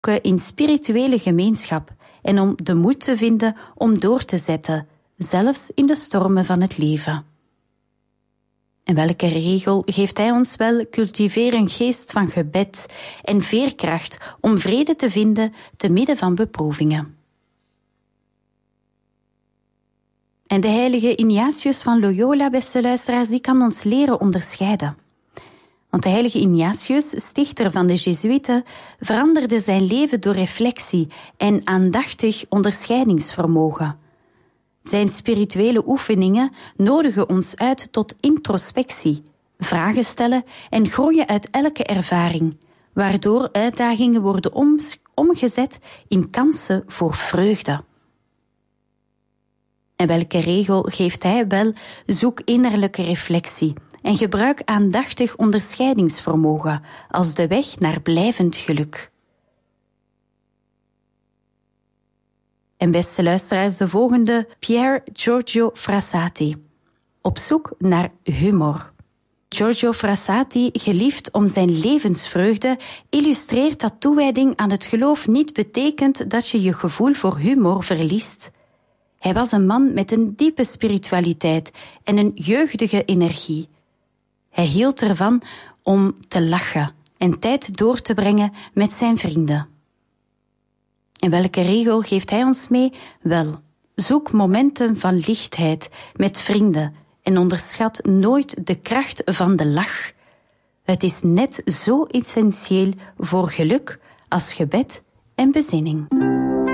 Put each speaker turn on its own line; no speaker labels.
in spirituele gemeenschap en om de moed te vinden om door te zetten, zelfs in de stormen van het leven. En welke regel geeft hij ons wel? Cultiveer een geest van gebed en veerkracht om vrede te vinden te midden van beproevingen. En de heilige Ignatius van Loyola, beste luisteraars, die kan ons leren onderscheiden. Want de heilige Ignatius, stichter van de Jezuïeten, veranderde zijn leven door reflectie en aandachtig onderscheidingsvermogen. Zijn spirituele oefeningen nodigen ons uit tot introspectie, vragen stellen en groeien uit elke ervaring, waardoor uitdagingen worden omgezet in kansen voor vreugde. En welke regel geeft hij? Wel, zoek innerlijke reflectie en gebruik aandachtig onderscheidingsvermogen als de weg naar blijvend geluk. En beste luisteraars, de volgende, Pier Giorgio Frassati. Op zoek naar humor. Giorgio Frassati, geliefd om zijn levensvreugde, illustreert dat toewijding aan het geloof niet betekent dat je je gevoel voor humor verliest. Hij was een man met een diepe spiritualiteit en een jeugdige energie. Hij hield ervan om te lachen en tijd door te brengen met zijn vrienden. En welke regel geeft hij ons mee? Wel, zoek momenten van lichtheid met vrienden en onderschat nooit de kracht van de lach. Het is net zo essentieel voor geluk als gebed en bezinning.